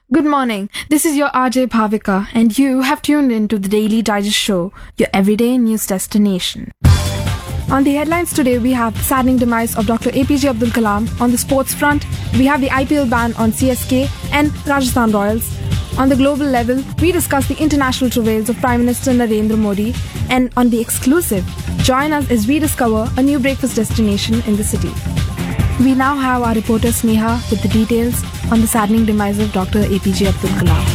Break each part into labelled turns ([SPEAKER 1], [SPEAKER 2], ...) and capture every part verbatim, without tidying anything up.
[SPEAKER 1] Good morning. This is your R J Bhavika, and you have tuned in to the Daily Digest Show, your everyday news destination. On the headlines today, we have the saddening demise of Doctor A P J Abdul Kalam. On the sports front, we have the I P L ban on C S K and Rajasthan Royals. On the global level, we discuss the international travails of Prime Minister Narendra Modi. And on the exclusive, join us as we discover a new breakfast destination in the city. We now have our reporter Sneha with the details on the saddening demise of Doctor A P J Abdul Kalam.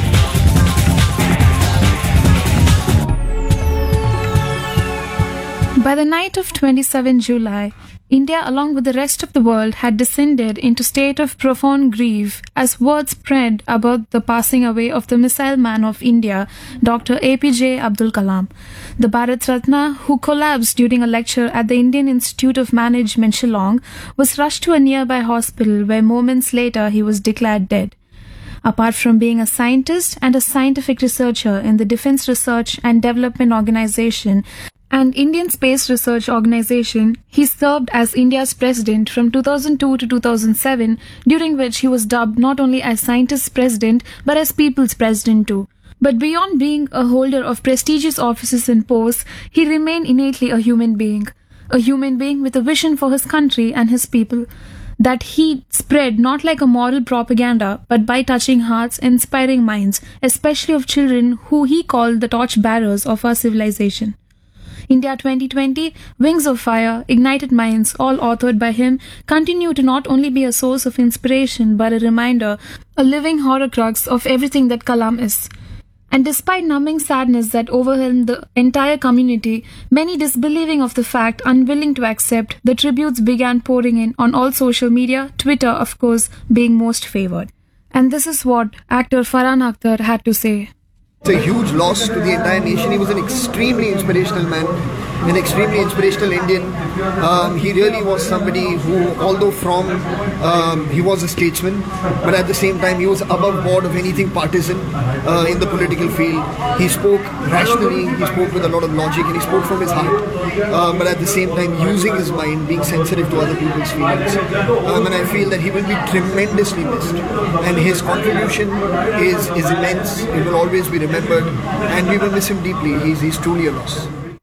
[SPEAKER 2] By the night of the twenty-seventh of July, India, along with the rest of the world, had descended into a state of profound grief as word spread about the passing away of the missile man of India, Doctor A P J Abdul Kalam. The Bharat Ratna, who collapsed during a lecture at the Indian Institute of Management, Shillong, was rushed to a nearby hospital where moments later he was declared dead. Apart from being a scientist and a scientific researcher in the Defence Research and Development Organisation and Indian Space Research Organisation, he served as India's president from two thousand two to two thousand seven, during which he was dubbed not only as scientist president but as people's president too. But beyond being a holder of prestigious offices and posts, he remained innately a human being. A human being with a vision for his country and his people that he spread not like a moral propaganda but by touching hearts and inspiring minds, especially of children who he called the torch-bearers of our civilization. India twenty twenty, Wings of Fire, Ignited Minds, all authored by him, continue to not only be a source of inspiration but a reminder, a living horcrux of everything that Kalam is. And despite numbing sadness that overwhelmed the entire community, many disbelieving of the fact, unwilling to accept, the tributes began pouring in on all social media, Twitter of course being most favored. And this is what actor Farhan Akhtar had to say.
[SPEAKER 3] It's a huge loss to the entire nation. He was an extremely inspirational man, an extremely inspirational Indian. Um, he really was somebody who, although from, um, he was a statesman, but at the same time he was above board of anything partisan uh, in the political field. He spoke rationally, he spoke with a lot of logic, and he spoke from his heart, uh, but at the same time using his mind, being sensitive to other people's feelings. Um, and I feel that he will be tremendously missed. And his contribution is, is immense. It will always be remembered, and we will miss him deeply. He's, he's truly a loss.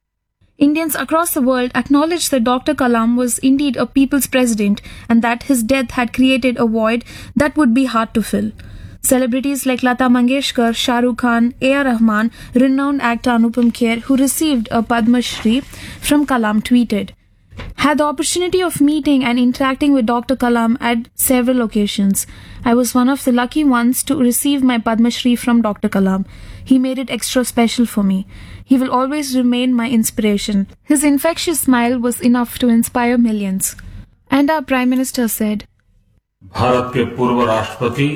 [SPEAKER 2] Indians across the world acknowledged that Doctor Kalam was indeed a people's president and that his death had created a void that would be hard to fill. Celebrities like Lata Mangeshkar, Shah Rukh Khan, A R Rahman, renowned actor Anupam Kher, who received a Padma Shri from Kalam, tweeted, "Had the opportunity of meeting and interacting with Doctor Kalam at several occasions. I was one of the lucky ones to receive my Padma Shri from Doctor Kalam. He made it extra special for me. He will always remain my inspiration. His infectious smile was enough to inspire millions." And our Prime Minister said,
[SPEAKER 4] Bharat के पूर्व राष्ट्रपति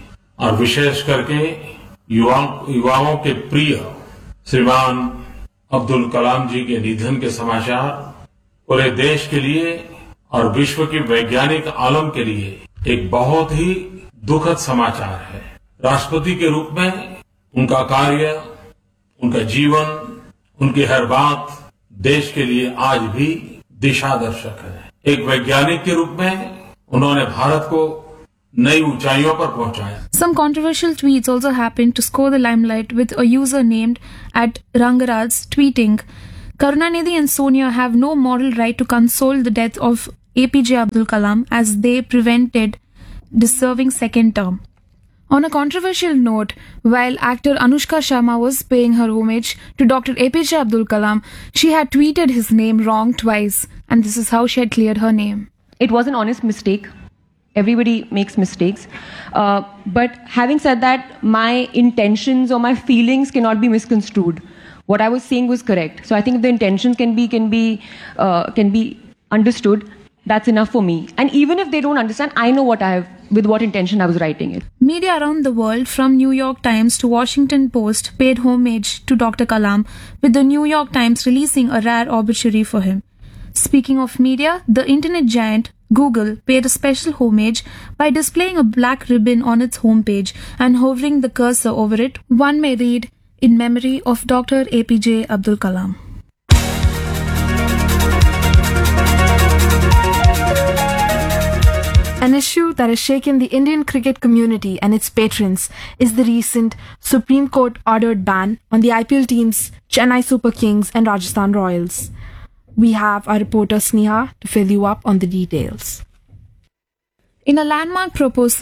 [SPEAKER 4] और विशेष करके युवाओं युवाओं के प्रिय श्रीमान अब्दुल कलाम जी के निधन के समाचार पूरे देश के लिए और विश्व के वैज्ञानिक आलम के लिए एक बहुत ही दुखद समाचार है। राष्ट्रपति के रूप में उनका कार्य, उनका जीवन, उनकी हर बात देश के लिए आज भी दिशा दर्शक है। एक वैज्ञानिक के रूप में उन्होंने भारत को नई ऊंचाइयों पर पहुंचाया।
[SPEAKER 2] Some controversial tweets also happened to score the limelight, with a user named at Rangaraj tweeting, "Karunanidhi and Sonia have no moral right to console the death of A P J Abdul Kalam as they prevented deserving second term." On a controversial note, while actor Anushka Sharma was paying her homage to Doctor A P J Abdul Kalam, she had tweeted his name wrong twice, and this is how she had cleared her name.
[SPEAKER 5] It was an honest mistake. Everybody makes mistakes. Uh, but having said that, my intentions or my feelings cannot be misconstrued. What I was saying was correct. So I think if the intentions can be can be uh, can be understood, that's enough for me. And even if they don't understand, I know what I have, with what intention I was writing it.
[SPEAKER 2] Media around the world, from New York Times to Washington Post, paid homage to Doctor Kalam, with the New York Times releasing a rare obituary for him. Speaking of media, the internet giant Google paid a special homage by displaying a black ribbon on its homepage and hovering the cursor over it. One may read, "In memory of Doctor A P J Abdul Kalam."
[SPEAKER 1] An issue that has shaken the Indian cricket community and its patrons is the recent Supreme Court ordered ban on the I P L teams Chennai Super Kings and Rajasthan Royals. We have our reporter Sneha to fill you up on the details.
[SPEAKER 2] In a landmark proposal